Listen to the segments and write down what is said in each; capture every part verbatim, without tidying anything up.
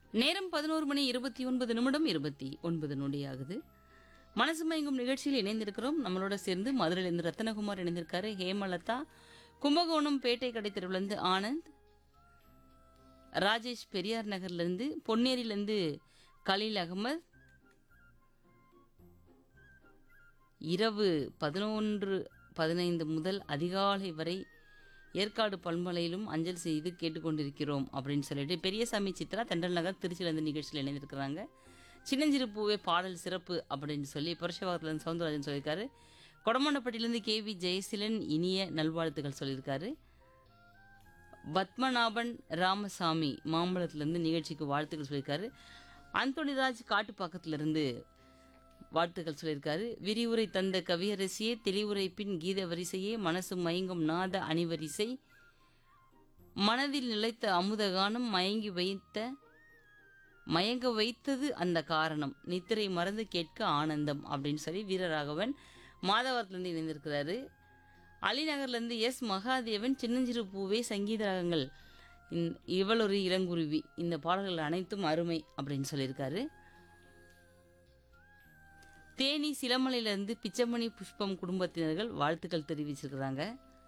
நேரம் பதினொரு மணி இருபத்தி ஒன்பது நிமிடம் இருபத்தி ஒன்பது நொடியாகுது. மனசு மயங்கும் நிகழ்ச்சியில் இணைந்திருக்கிறோம். நம்மளோட சேர்ந்து மதுரையிலிருந்து ரத்னகுமார் இணைந்திருக்காரு. ஹேமலதா, கும்பகோணம் பேட்டை கடை தெருவிலிருந்து ஆனந்த், ராஜேஷ் பெரியார் நகர்லேருந்து, பொன்னேரியிலேருந்து கலீல் அகமது, இரவு பதினொன்று பதினைந்து முதல் அதிகாலை வரை ஏற்காடு பல்மலையிலும் அஞ்சல் செய்து கேட்டுக்கொண்டிருக்கிறோம் அப்படின்னு சொல்லிட்டு பெரியசாமி சித்ரா தென்றல் நகர் திருச்சியிலேருந்து நிகழ்ச்சியில் இணைந்திருக்கிறாங்க. சின்னஞ்சிறு பூவே பாடல் சிறப்பு அப்படின்னு சொல்லி புரஷவாகத்துலேருந்து சவுந்தரராஜன் சொல்லியிருக்காரு. கொடமாண்டப்பட்டியிலேருந்து கே வி ஜெயசீலன் இனிய நல்வாழ்த்துக்கள் சொல்லியிருக்காரு. பத்மநாபன் ராமசாமி மாம்பழத்துலேருந்து நிகழ்ச்சிக்கு வாழ்த்துக்கள் சொல்லியிருக்காரு. அந்தோணிராஜ் காட்டுப்பாக்கத்திலிருந்து வாழ்த்துக்கள் சொல்லியிருக்காரு. விரிவுரை தந்த கவியரசியே, தெளிவுரை பின் கீத வரிசையே, மனசு மயங்கும் நாத அணிவரிசை, மனதில் நிலைத்த அமுதகானம், மயங்கி வைத்த மயங்க வைத்தது அந்த காரணம், நித்திரை மறந்து கேட்க ஆனந்தம் அப்படின்னு சொல்லி வீரராகவன் மாதவரத்துலேருந்து இணைந்திருக்கிறாரு. அலிநகர்லேருந்து எஸ் மகாதேவன், சின்னஞ்சிறு பூவே சங்கீத ராகங்கள், இவளொரு இளங்குருவி, இந்த பாடல்கள் அனைத்தும் அருமை அப்படின்னு சொல்லியிருக்காரு. தேனி சிலமலையிலிருந்து பிச்சமணி புஷ்பம் குடும்பத்தினர்கள் வாழ்த்துக்கள் தெரிவிச்சிருக்கிறாங்க.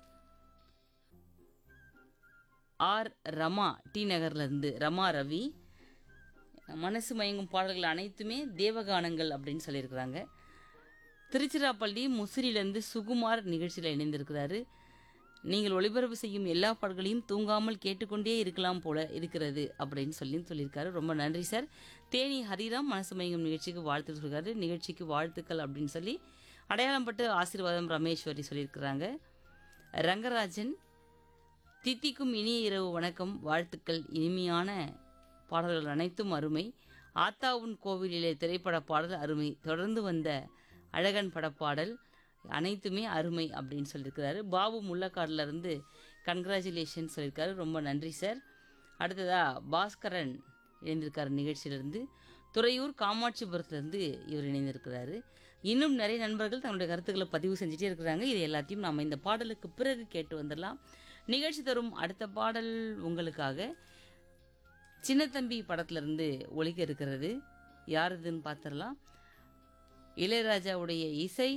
ஆர் ரமா டி நகர்லேருந்து ரமா ரவி, மனசு மயங்கும் பாடல்கள் அனைத்துமே தேவகானங்கள் அப்படின்னு சொல்லியிருக்கிறாங்க. திருச்சிராப்பள்ளி முசிறியிலேருந்து சுகுமார் நிகழ்ச்சியில் இணைந்திருக்கிறாரு. நீங்கள் ஒளிபரப்பு செய்யும் எல்லா பாடல்களையும் தூங்காமல் கேட்டுக்கொண்டே இருக்கலாம் போல இருக்கிறது அப்படின்னு சொல்லி சொல்லியிருக்காரு. ரொம்ப நன்றி சார். தேனி ஹரிராம் மனசு மயங்கும் நிகழ்ச்சிக்கு வாழ்த்து சொல்லியிருக்காரு. நிகழ்ச்சிக்கு வாழ்த்துக்கள் அப்படின்னு சொல்லி அடையாளம் பட்டு ஆசீர்வாதம் ரமேஸ்வரி சொல்லியிருக்கிறாங்க. ரங்கராஜன், தித்திக்கும் இனிய இரவு வணக்கம், வாழ்த்துக்கள், இனிமையான பாடல்கள் அனைத்தும் அருமை, ஆத்தாவுன் கோவிலிலே திரைப்பட பாடல் அருமை, தொடர்ந்து வந்த அழகன் படப்பாடல் அனைத்துமே அருமை அப்படின்னு சொல்லியிருக்கிறாரு. பாபு முள்ளக்காடுல இருந்து கங்க்ராச்சுலேஷன் சொல்லியிருக்காரு. ரொம்ப நன்றி சார். அடுத்ததா பாஸ்கரன் இணைந்திருக்காரு நிகழ்ச்சியிலிருந்து. துறையூர் காமாட்சிபுரத்துலேருந்து இவர் இணைந்திருக்கிறாரு. இன்னும் நிறைய நண்பர்கள் தங்களுடைய கருத்துக்களை பதிவு செஞ்சுட்டே இருக்கிறாங்க. இது எல்லாத்தையும் நாம் இந்த பாடலுக்கு பிறகு கேட்டு வந்துடலாம். நிகழ்ச்சி தரும் அடுத்த பாடல் உங்களுக்காக சின்னத்தம்பி படத்துலேருந்து ஒலிக்க இருக்கிறது. யார் இதுன்னு பார்த்துடலாம். இளையராஜாவுடைய இசை,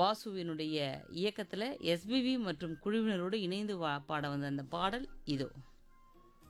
வாசுவினுடைய இயக்கத்தில் எஸ்பிபி மற்றும் குழுவினரோடு இணைந்து பாட வந்த அந்த பாடல் இதோ.